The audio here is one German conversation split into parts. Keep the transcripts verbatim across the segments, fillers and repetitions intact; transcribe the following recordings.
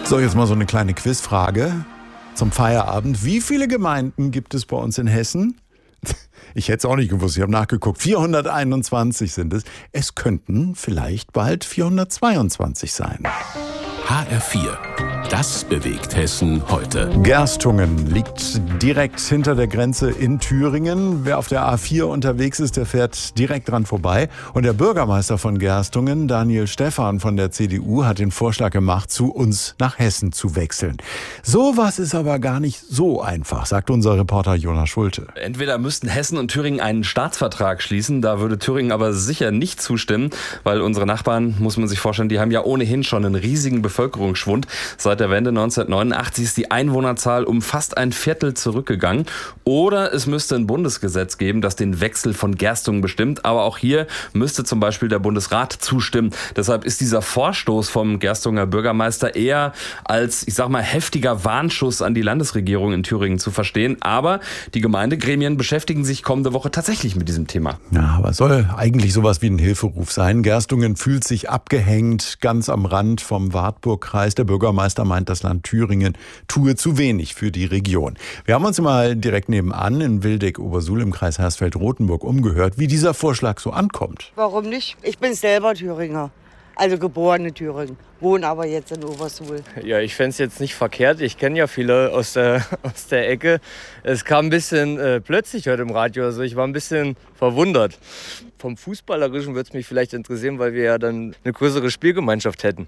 So, jetzt mal so eine kleine Quizfrage zum Feierabend. Wie viele Gemeinden gibt es bei uns in Hessen? Ich hätte es auch nicht gewusst, ich habe nachgeguckt. vierhunderteinundzwanzig sind es. Es könnten vielleicht bald vierhundertzweiundzwanzig sein. H R vier. Das bewegt Hessen heute. Gerstungen liegt direkt hinter der Grenze in Thüringen. Wer auf der A vier unterwegs ist, der fährt direkt dran vorbei. Und der Bürgermeister von Gerstungen, Daniel Stephan von der C D U, hat den Vorschlag gemacht, zu uns nach Hessen zu wechseln. Sowas ist aber gar nicht so einfach, sagt unser Reporter Jonas Schulte. Entweder müssten Hessen und Thüringen einen Staatsvertrag schließen, da würde Thüringen aber sicher nicht zustimmen, weil unsere Nachbarn, muss man sich vorstellen, die haben ja ohnehin schon einen riesigen Bevölkerungsschwund. Seit der Wende neunzehnhundertneunundachtzig ist die Einwohnerzahl um fast ein Viertel zurückgegangen. Oder es müsste ein Bundesgesetz geben, das den Wechsel von Gerstungen bestimmt. Aber auch hier müsste zum Beispiel der Bundesrat zustimmen. Deshalb ist dieser Vorstoß vom Gerstunger Bürgermeister eher als, ich sag mal, heftiger Warnschuss an die Landesregierung in Thüringen zu verstehen. Aber die Gemeindegremien beschäftigen sich kommende Woche tatsächlich mit diesem Thema. Ja, aber es soll eigentlich sowas wie ein Hilferuf sein. Gerstungen fühlt sich abgehängt, ganz am Rand vom Wartburgkreis. Der Bürgermeister meint, das Land Thüringen tue zu wenig für die Region. Wir haben uns mal direkt nebenan in Wildeck-Obersuhl im Kreis Hersfeld-Rotenburg umgehört, wie dieser Vorschlag so ankommt. Warum nicht? Ich bin selber Thüringer, also geborene Thüringen, wohne aber jetzt in Obersuhl. Ja, ich fände es jetzt nicht verkehrt. Ich kenne ja viele aus der, aus der Ecke. Es kam ein bisschen äh, plötzlich heute im Radio, also ich war ein bisschen verwundert. Vom Fußballerischen würde es mich vielleicht interessieren, weil wir ja dann eine größere Spielgemeinschaft hätten.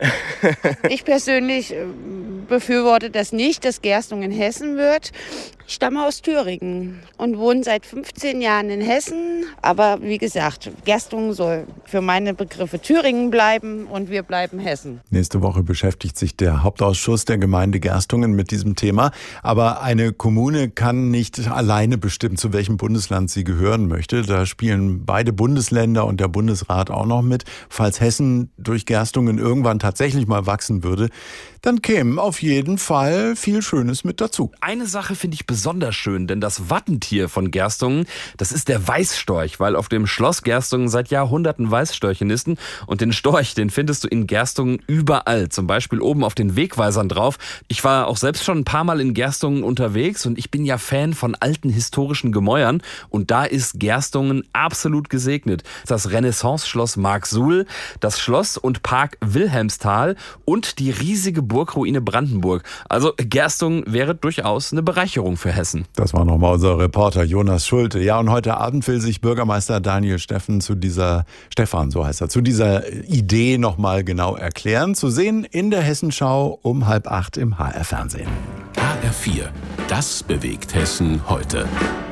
Ich persönlich befürworte das nicht, dass Gerstungen Hessen wird. Ich stamme aus Thüringen und wohne seit fünfzehn Jahren in Hessen. Aber wie gesagt, Gerstungen soll für meine Begriffe Thüringen bleiben und wir bleiben Hessen. Nächste Woche beschäftigt sich der Hauptausschuss der Gemeinde Gerstungen mit diesem Thema. Aber eine Kommune kann nicht alleine bestimmen, zu welchem Bundesland sie gehören möchte. Da spielen beide Bundesländer und der Bundesrat auch noch mit. Falls Hessen durch Gerstungen irgendwann tatsächlich mal wachsen würde, dann käme auf jeden Fall viel Schönes mit dazu. Eine Sache finde ich besonders schön, denn das Wappentier von Gerstungen, das ist der Weißstorch, weil auf dem Schloss Gerstungen seit Jahrhunderten Weißstörche nisten. Und den Storch, den findest du in Gerstungen überall, zum Beispiel oben auf den Wegweisern drauf. Ich war auch selbst schon ein paar Mal in Gerstungen unterwegs und ich bin ja Fan von alten historischen Gemäuern. Und da ist Gerstungen absolut gesegnet. Das Renaissance-Schloss Marksuhl, das Schloss und Park Wilhelmsthal und die riesige Burgruine Brandenburg. Also Gerstungen wäre durchaus eine Bereicherung für Hessen. Das war nochmal unser Reporter Jonas Schulte. Ja, und heute Abend will sich Bürgermeister Daniel Steffen zu dieser, Stefan, so heißt er, zu dieser Idee nochmal genau erklären. Zu sehen in der Hessenschau um halb acht im H R Fernsehen. H R vier. Das bewegt Hessen heute.